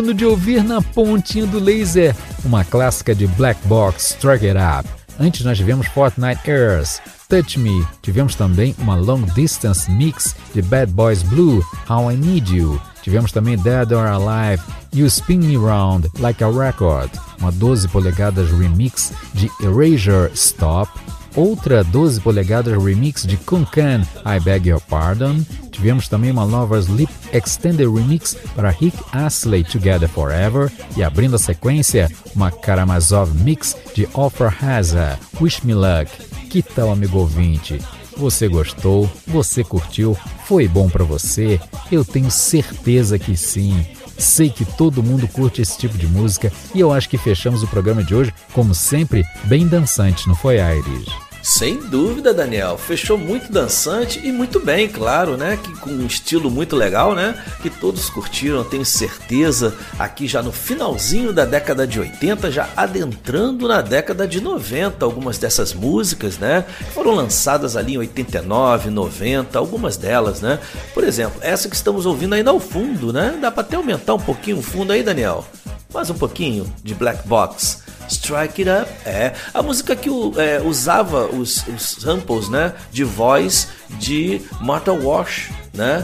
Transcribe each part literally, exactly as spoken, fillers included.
De ouvir Na Pontinha do Laser, uma clássica de Black Box, Strike It Up. Antes nós tivemos Fortnite Airs, Touch Me. Tivemos também uma Long Distance Mix de Bad Boys Blue, How I Need You. Tivemos também Dead or Alive, You Spin Me Round Like a Record, uma doze polegadas remix de Erasure Stop. Outra doze polegadas remix de Kunkan, I Beg Your Pardon. Tivemos também uma nova Sleep Extended Remix para Rick Astley, Together Forever. E abrindo a sequência, uma Karamazov Mix de Offer Haza, Wish Me Luck. Que tal, amigo ouvinte? Você gostou? Você curtiu? Foi bom para você? Eu tenho certeza que sim. Sei que todo mundo curte esse tipo de música e eu acho que fechamos o programa de hoje, como sempre, bem dançante, não foi, Aires? Sem dúvida, Daniel. Fechou muito dançante e muito bem, claro, né? Que com um estilo muito legal, né? Que todos curtiram, tenho certeza. Aqui já no finalzinho da década de oitenta, já adentrando na década de noventa, algumas dessas músicas, né? Foram lançadas ali em oitenta e nove, noventa, algumas delas, né? Por exemplo, essa que estamos ouvindo ainda ao fundo, né? Dá para até aumentar um pouquinho o fundo aí, Daniel? Mais um pouquinho de Black Box. Strike It Up, é a música que é, usava os, os samples, né, de voz de Martha Wash, né,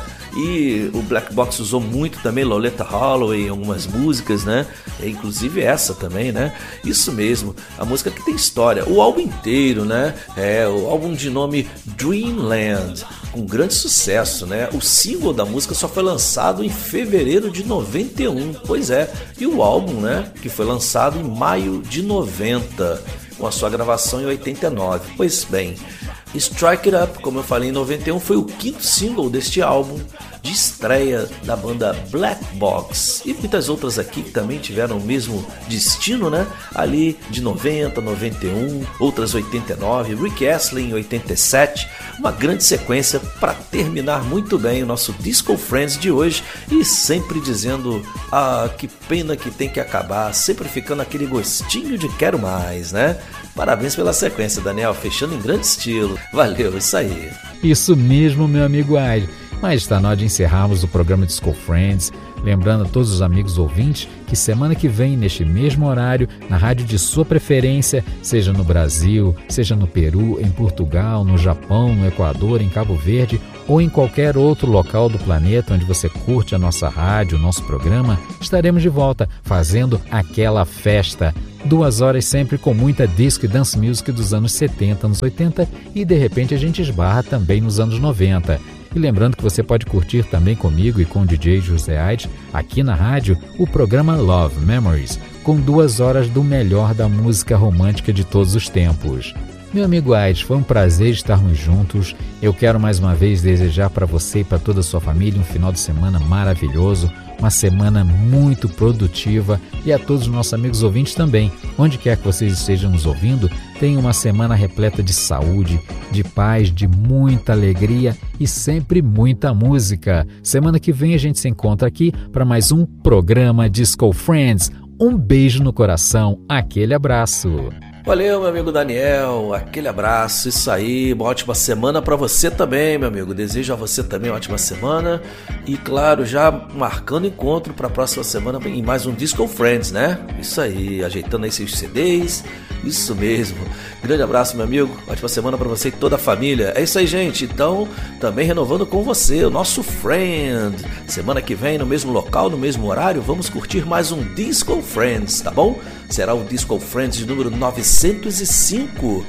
e o Black Box usou muito também Loletta Holloway em algumas músicas, né, inclusive essa também, né, isso mesmo, a música que tem história, o álbum inteiro, né, é o álbum de nome Dreamland, com grande sucesso, né, o single da música só foi lançado em fevereiro de noventa e um, pois é, e o álbum, né, que foi lançado em maio de noventa, com a sua gravação em oitenta e nove, pois bem, Strike It Up, como eu falei, em noventa e um, foi o quinto single deste álbum de estreia da banda Black Box. E muitas outras aqui que também tiveram o mesmo destino, né? Ali de noventa, noventa e um, outras oitenta e nove, Rick Astley em oitenta e sete. Uma grande sequência para terminar muito bem o nosso Disco Friends de hoje. E sempre dizendo, ah, que pena que tem que acabar, sempre ficando aquele gostinho de quero mais, né? Parabéns pela sequência, Daniel, fechando em grande estilo. Valeu, isso aí. Isso mesmo, meu amigo Aire. Mas está na hora de encerrarmos o programa Disco Friends. Lembrando a todos os amigos ouvintes que semana que vem, neste mesmo horário, na rádio de sua preferência, seja no Brasil, seja no Peru, em Portugal, no Japão, no Equador, em Cabo Verde ou em qualquer outro local do planeta onde você curte a nossa rádio, o nosso programa, estaremos de volta fazendo aquela festa. Duas horas sempre com muita disco e dance music dos anos setenta, anos oitenta e de repente a gente esbarra também nos anos noventa. E lembrando que você pode curtir também comigo e com o D J José Aires, aqui na rádio, o programa Love Memories, com duas horas do melhor da música romântica de todos os tempos. Meu amigo Aires, foi um prazer estarmos juntos. Eu quero mais uma vez desejar para você e para toda a sua família um final de semana maravilhoso, uma semana muito produtiva e a todos os nossos amigos ouvintes também. Onde quer que vocês estejam nos ouvindo, tenham uma semana repleta de saúde, de paz, de muita alegria e sempre muita música. Semana que vem a gente se encontra aqui para mais um programa Disco Friends. Um beijo no coração, aquele abraço. Valeu, meu amigo Daniel, aquele abraço, isso aí, uma ótima semana para você também, meu amigo, desejo a você também uma ótima semana e claro, já marcando encontro para a próxima semana em mais um Disco Friends, né? Isso aí, ajeitando aí seus C Ds, isso mesmo, grande abraço, meu amigo, ótima semana para você e toda a família, é isso aí, gente, então, também renovando com você, o nosso Friend, semana que vem no mesmo local, no mesmo horário, vamos curtir mais um Disco Friends, tá bom? Será o Disco Friends de número novecentos e cinco,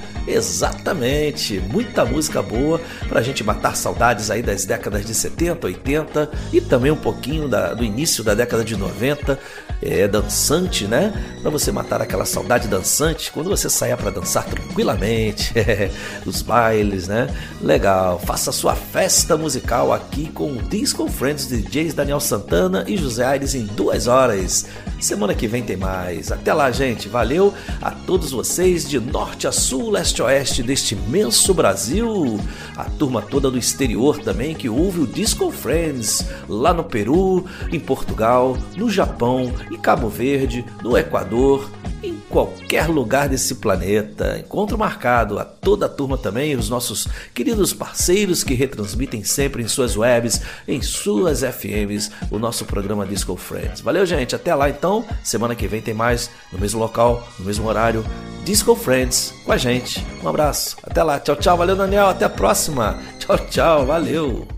exatamente, muita música boa pra gente matar saudades aí das décadas de setenta, oitenta e também um pouquinho da, do início da década de noventa, é, dançante, né? Pra você matar aquela saudade dançante, quando você saia pra dançar tranquilamente, os bailes, né? Legal, faça a sua festa musical aqui com o Disco Friends D Js Daniel Santana e José Aires em duas horas. Semana que vem tem mais. Até lá, gente. Valeu a todos vocês de norte a sul, leste a oeste deste imenso Brasil. A turma toda do exterior também que ouve o Disco Friends lá no Peru, em Portugal, no Japão, em Cabo Verde, no Equador, em qualquer lugar desse planeta. Encontro marcado a toda a turma também, os nossos queridos parceiros que retransmitem sempre em suas webs, em suas F Ms, o nosso programa Disco Friends. Valeu, gente, até lá então. Semana que vem tem mais, no mesmo local, no mesmo horário, Disco Friends com a gente. Um abraço, até lá, tchau, tchau, valeu, Daniel, até a próxima. Tchau, tchau, valeu.